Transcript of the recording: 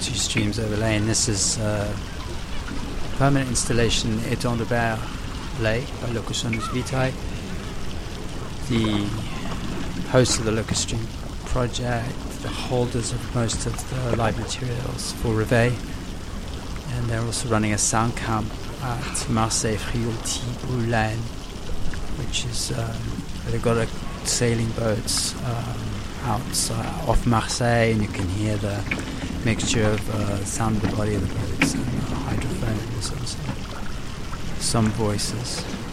two streams overlay, and this is permanent installation Étang de Berre Lake by Locutionis Vitae, the host of the Locust Stream project, the holders of most of the live materials for Reveil, and they're also running a sound camp at Marseille Friulti Boulogne, which is they've got sailing boats outside off Marseille, and you can hear the mixture of sound of the body of the boats and hydrophones, and some voices.